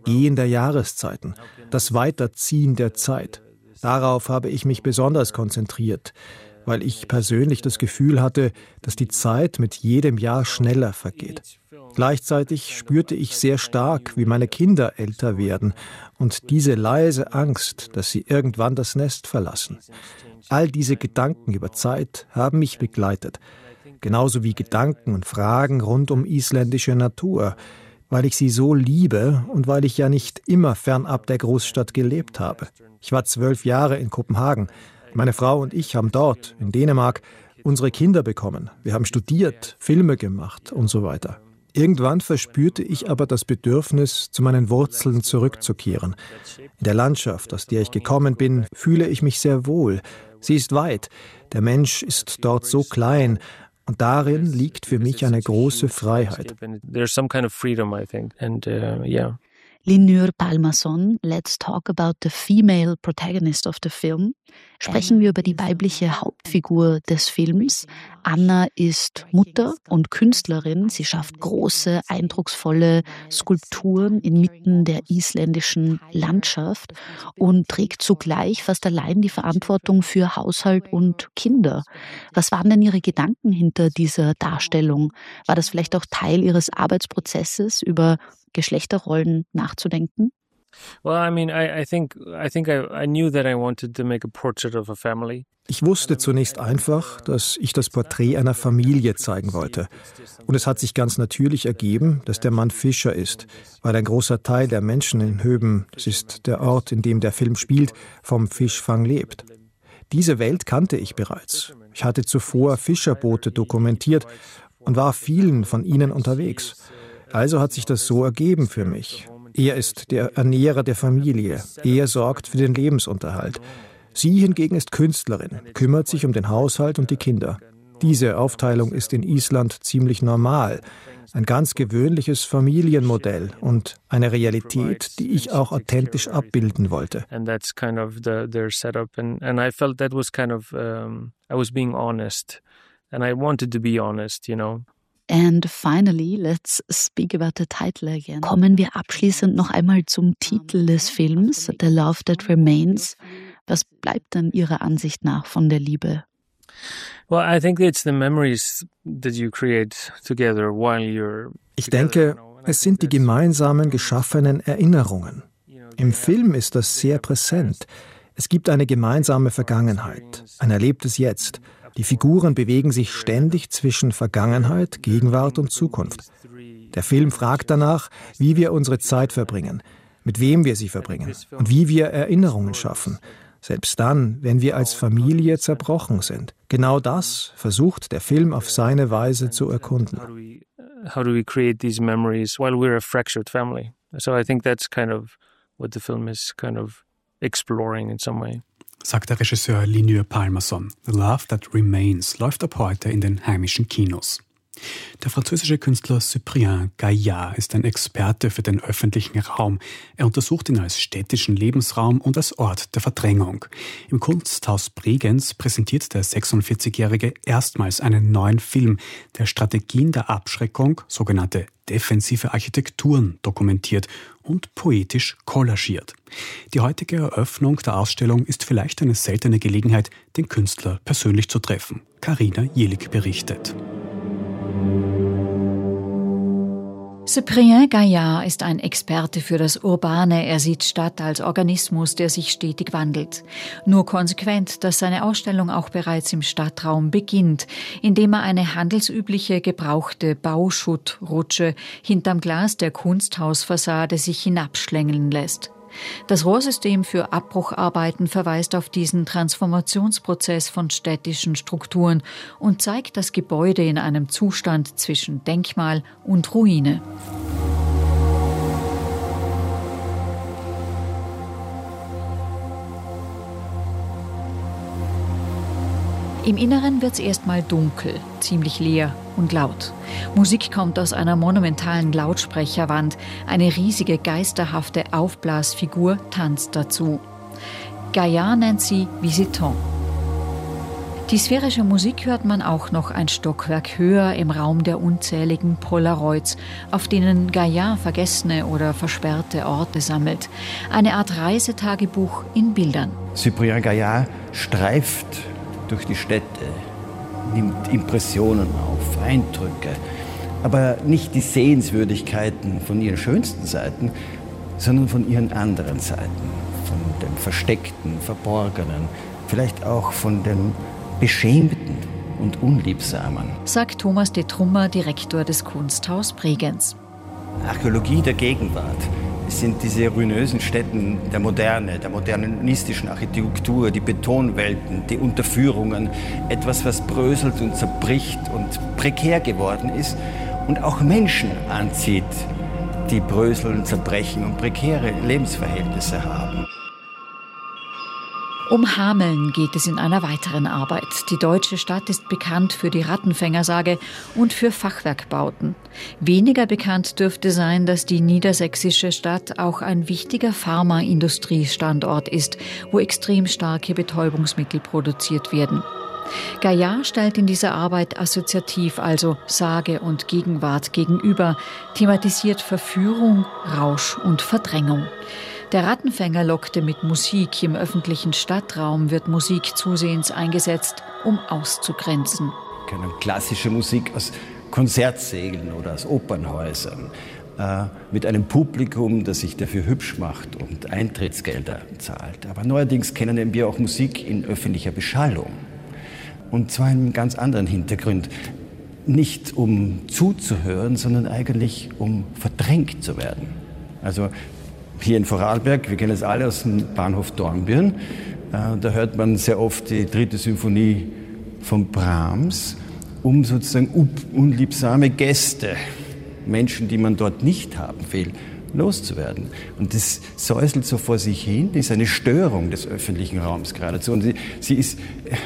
Vergehen der Jahreszeiten, das Weiterziehen der Zeit. Darauf habe ich mich besonders konzentriert, weil ich persönlich das Gefühl hatte, dass die Zeit mit jedem Jahr schneller vergeht. Gleichzeitig spürte ich sehr stark, wie meine Kinder älter werden und diese leise Angst, dass sie irgendwann das Nest verlassen. All diese Gedanken über Zeit haben mich begleitet, genauso wie Gedanken und Fragen rund um isländische Natur, weil ich sie so liebe und weil ich ja nicht immer fernab der Großstadt gelebt habe. Ich war 12 Jahre in Kopenhagen. Meine Frau und ich haben dort, in Dänemark, unsere Kinder bekommen. Wir haben studiert, Filme gemacht und so weiter. Irgendwann verspürte ich aber das Bedürfnis, zu meinen Wurzeln zurückzukehren. In der Landschaft, aus der ich gekommen bin, fühle ich mich sehr wohl. Sie ist weit. Der Mensch ist dort so klein. Und darin liegt für mich eine große Freiheit. Linur Pálmason, let's talk about the female protagonist of the film. Sprechen wir über die weibliche Hauptfigur des Films. Anna ist Mutter und Künstlerin. Sie schafft große, eindrucksvolle Skulpturen inmitten der isländischen Landschaft und trägt zugleich fast allein die Verantwortung für Haushalt und Kinder. Was waren denn Ihre Gedanken hinter dieser Darstellung? War das vielleicht auch Teil Ihres Arbeitsprozesses, über Geschlechterrollen nachzudenken? Ich wusste zunächst einfach, dass ich das Porträt einer Familie zeigen wollte. Und es hat sich ganz natürlich ergeben, dass der Mann Fischer ist, weil ein großer Teil der Menschen in Höben, das ist der Ort, in dem der Film spielt, vom Fischfang lebt. Diese Welt kannte ich bereits. Ich hatte zuvor Fischerboote dokumentiert und war vielen von ihnen unterwegs. Also hat sich das so ergeben für mich. Er ist der Ernährer der Familie. Er sorgt für den Lebensunterhalt. Sie hingegen ist Künstlerin, kümmert sich um den Haushalt und die Kinder. Diese Aufteilung ist in Island ziemlich normal. Ein ganz gewöhnliches Familienmodell und eine Realität, die ich auch authentisch abbilden wollte. And that's kind of their setup. And I felt that was kind of, I was being honest. And I wanted to be honest, you know. And finally, let's speak about the title again. Kommen wir abschließend noch einmal zum Titel des Films, The Love That Remains. Was bleibt denn Ihrer Ansicht nach von der Liebe? Well, I think it's the memories that you create together while you're. Ich denke, es sind die gemeinsamen geschaffenen Erinnerungen. Im Film ist das sehr präsent. Es gibt eine gemeinsame Vergangenheit, ein erlebtes Jetzt. Die Figuren bewegen sich ständig zwischen Vergangenheit, Gegenwart und Zukunft. Der Film fragt danach, wie wir unsere Zeit verbringen, mit wem wir sie verbringen und wie wir Erinnerungen schaffen, selbst dann, wenn wir als Familie zerbrochen sind. Genau das versucht der Film auf seine Weise zu erkunden. How do we create these memories while we're a fractured family? So I think that's kind of what the film is kind of exploring in some way. Sagt der Regisseur Linur Pálmason. The Love That Remains läuft ab heute in den heimischen Kinos. Der französische Künstler Cyprien Gaillard ist ein Experte für den öffentlichen Raum. Er untersucht ihn als städtischen Lebensraum und als Ort der Verdrängung. Im Kunsthaus Bregenz präsentiert der 46-Jährige erstmals einen neuen Film, der Strategien der Abschreckung, sogenannte defensive Architekturen, dokumentiert und poetisch kollagiert. Die heutige Eröffnung der Ausstellung ist vielleicht eine seltene Gelegenheit, den Künstler persönlich zu treffen. Carina Jelig berichtet. Cyprien Gaillard ist ein Experte für das Urbane. Er sieht Stadt als Organismus, der sich stetig wandelt. Nur konsequent, dass seine Ausstellung auch bereits im Stadtraum beginnt, indem er eine handelsübliche gebrauchte Bauschutrutsche hinterm Glas der Kunsthausfassade sich hinabschlängeln lässt. Das Rohrsystem für Abbrucharbeiten verweist auf diesen Transformationsprozess von städtischen Strukturen und zeigt das Gebäude in einem Zustand zwischen Denkmal und Ruine. Im Inneren wird's erstmal dunkel, ziemlich leer und laut. Musik kommt aus einer monumentalen Lautsprecherwand. Eine riesige, geisterhafte Aufblasfigur tanzt dazu. Gaillard nennt sie Visitant. Die sphärische Musik hört man auch noch ein Stockwerk höher im Raum der unzähligen Polaroids, auf denen Gaillard vergessene oder versperrte Orte sammelt. Eine Art Reisetagebuch in Bildern. Cyprien Gaillard streift durch die Städte, nimmt Impressionen auf, Eindrücke, aber nicht die Sehenswürdigkeiten von ihren schönsten Seiten, sondern von ihren anderen Seiten, von dem Versteckten, Verborgenen, vielleicht auch von dem Beschämten und Unliebsamen. Sagt Thomas de Trummer, Direktor des Kunsthaus Bregenz. Archäologie der Gegenwart. Es sind diese ruinösen Stätten der Moderne, der modernistischen Architektur, die Betonwelten, die Unterführungen, etwas, was bröselt und zerbricht und prekär geworden ist und auch Menschen anzieht, die bröseln, zerbrechen und prekäre Lebensverhältnisse haben. Um Hameln geht es in einer weiteren Arbeit. Die deutsche Stadt ist bekannt für die Rattenfängersage und für Fachwerkbauten. Weniger bekannt dürfte sein, dass die niedersächsische Stadt auch ein wichtiger Pharmaindustriestandort ist, wo extrem starke Betäubungsmittel produziert werden. Gaillard stellt in dieser Arbeit assoziativ, also Sage und Gegenwart gegenüber, thematisiert Verführung, Rausch und Verdrängung. Der Rattenfänger lockte mit Musik. Im öffentlichen Stadtraum wird Musik zusehends eingesetzt, um auszugrenzen. Keine klassische Musik aus Konzertsälen oder aus Opernhäusern, mit einem Publikum, das sich dafür hübsch macht und Eintrittsgelder zahlt. Aber neuerdings kennen wir auch Musik in öffentlicher Beschallung. Und zwar in einem ganz anderen Hintergrund. Nicht um zuzuhören, sondern eigentlich um verdrängt zu werden. Also hier in Vorarlberg, wir kennen es alle aus dem Bahnhof Dornbirn, da hört man sehr oft die 3. Symphonie von Brahms, um sozusagen unliebsame Gäste, Menschen, die man dort nicht haben will, loszuwerden. Und das säuselt so vor sich hin, das ist eine Störung des öffentlichen Raums geradezu. Und sie ist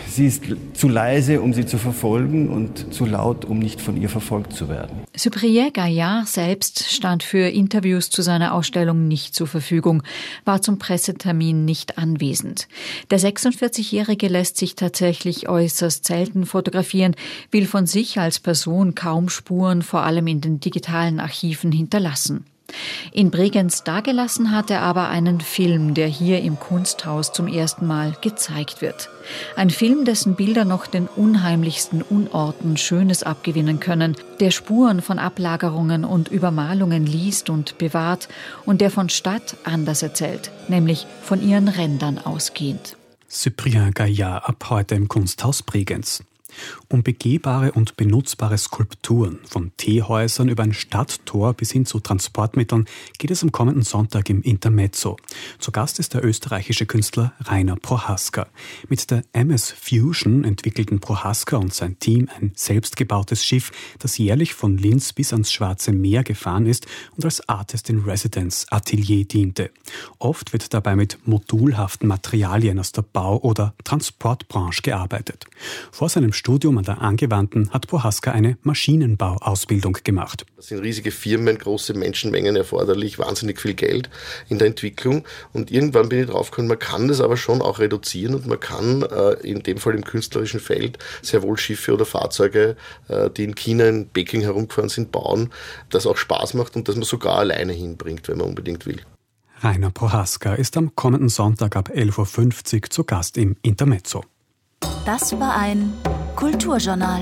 zu leise, um sie zu verfolgen und zu laut, um nicht von ihr verfolgt zu werden. Cyprien Gaillard selbst stand für Interviews zu seiner Ausstellung nicht zur Verfügung, war zum Pressetermin nicht anwesend. Der 46-Jährige lässt sich tatsächlich äußerst selten fotografieren, will von sich als Person kaum Spuren, vor allem in den digitalen Archiven, hinterlassen. In Bregenz dagelassen hat er aber einen Film, der hier im Kunsthaus zum ersten Mal gezeigt wird. Ein Film, dessen Bilder noch den unheimlichsten Unorten Schönes abgewinnen können, der Spuren von Ablagerungen und Übermalungen liest und bewahrt und der von Stadt anders erzählt, nämlich von ihren Rändern ausgehend. Cyprien Gaillard ab heute im Kunsthaus Bregenz. Um begehbare und benutzbare Skulpturen, von Teehäusern über ein Stadttor bis hin zu Transportmitteln, geht es am kommenden Sonntag im Intermezzo. Zu Gast ist der österreichische Künstler Rainer Prohaska. Mit der MS Fusion entwickelten Prohaska und sein Team ein selbstgebautes Schiff, das jährlich von Linz bis ans Schwarze Meer gefahren ist und als Artist in Residence Atelier diente. Oft wird dabei mit modulhaften Materialien aus der Bau- oder Transportbranche gearbeitet. Vor seinem Studium an der Angewandten hat Prohaska eine Maschinenbauausbildung gemacht. Es sind riesige Firmen, große Menschenmengen erforderlich, wahnsinnig viel Geld in der Entwicklung. Und irgendwann bin ich draufgekommen, man kann das aber schon auch reduzieren und man kann in dem Fall im künstlerischen Feld sehr wohl Schiffe oder Fahrzeuge, die in China, in Peking herumgefahren sind, bauen, das auch Spaß macht und das man sogar alleine hinbringt, wenn man unbedingt will. Rainer Prohaska ist am kommenden Sonntag ab 11.50 Uhr zu Gast im Intermezzo. Das war ein Kulturjournal.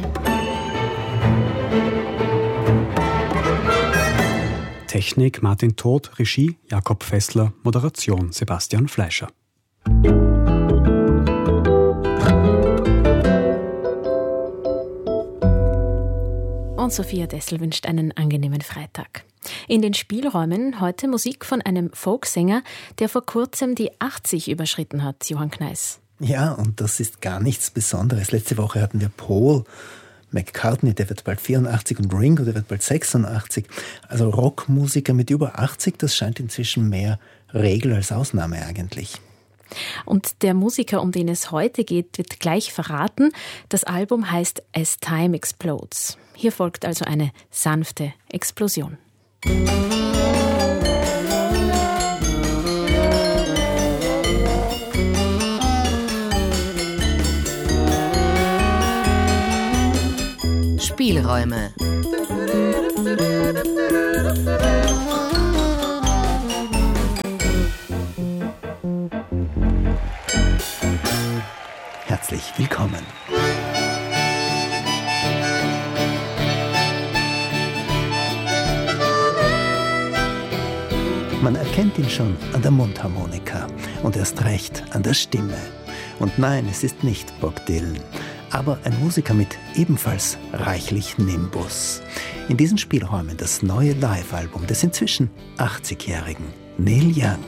Technik Martin Todt, Regie Jakob Fessler, Moderation Sebastian Fleischer. Und Sophia Dessel wünscht einen angenehmen Freitag. In den Spielräumen heute Musik von einem Folksänger, der vor kurzem die 80 überschritten hat, Johann Kneis. Ja, und das ist gar nichts Besonderes. Letzte Woche hatten wir Paul McCartney, der wird bald 84 und Ringo, der wird bald 86. Also Rockmusiker mit über 80, das scheint inzwischen mehr Regel als Ausnahme eigentlich. Und der Musiker, um den es heute geht, wird gleich verraten. Das Album heißt As Time Explodes. Hier folgt also eine sanfte Explosion. Spielräume. Herzlich willkommen. Man erkennt ihn schon an der Mundharmonika und erst recht an der Stimme. Und nein, es ist nicht Bob Dylan, aber ein Musiker mit ebenfalls reichlich Nimbus. In diesen Spielräumen das neue Live-Album des inzwischen 80-jährigen Neil Young.